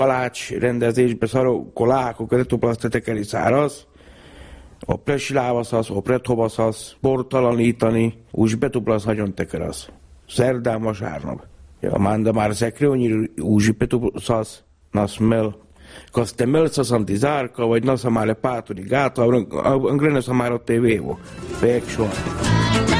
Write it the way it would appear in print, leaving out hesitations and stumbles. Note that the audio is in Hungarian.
paláč rendezésbe saroko lako kada tu place tekeri száraz, a presilávasz, a prethovasz, bortalanítani, už betuplas hagyjon tekerasz. Szerdán, vasárnap. Ja, manda már zekrionyi už betuplas nas mel. Kas te melca sam ti zarka, vagy nas amale paturi gata, angrene sam maro te vevo. Pekšo.